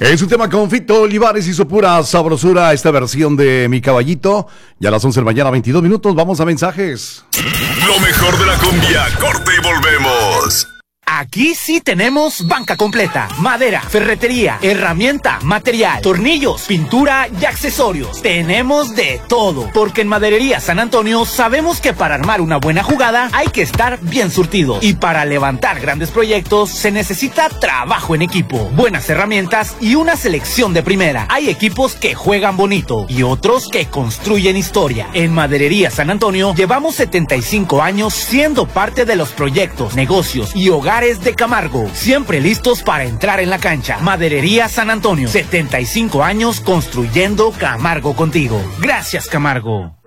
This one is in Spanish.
Es un tema con Fito Olivares y su pura sabrosura, esta versión de Mi Caballito. Ya a las 11 de la mañana, 22 minutos, vamos a mensajes. Lo mejor de la cumbia, corte y volvemos. Aquí sí tenemos banca completa, madera, ferretería, herramienta, material, tornillos, pintura y accesorios. Tenemos de todo, porque en Maderería San Antonio sabemos que para armar una buena jugada hay que estar bien surtido. Y para levantar grandes proyectos se necesita trabajo en equipo, buenas herramientas y una selección de primera. Hay equipos que juegan bonito y otros que construyen historia. En Maderería San Antonio llevamos 75 años siendo parte de los proyectos, negocios y hogares de Camargo, siempre listos para entrar en la cancha. Maderería San Antonio, 75 años construyendo Camargo contigo. Gracias, Camargo.